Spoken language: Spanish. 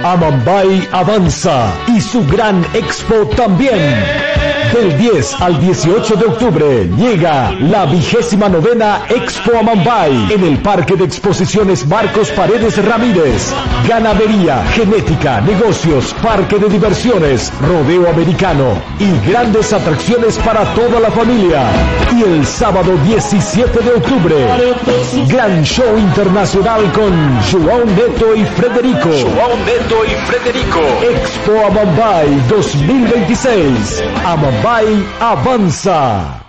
Amambay avanza y su gran expo también. Del 10 al 18 de octubre llega la 29ª Expo Amambay en el Parque de Exposiciones Marcos Paredes Ramírez. Ganadería, genética, negocios, parque de diversiones, rodeo americano y grandes atracciones para toda la familia. Y el sábado 17 de octubre, gran show internacional con João Neto y Frederico. Expo Amambay 2026. Amambay avanza.